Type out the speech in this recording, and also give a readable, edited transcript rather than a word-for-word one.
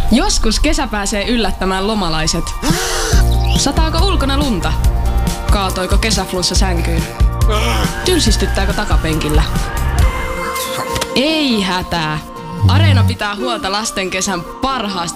Joskus kesä pääsee yllättämään lomalaiset. Sataako ulkona lunta? Kaatoiko kesäflunssa sänkyyn? Tylsistyttääkö takapenkillä? Ei hätää. Areena pitää huolta lasten kesän parhaasta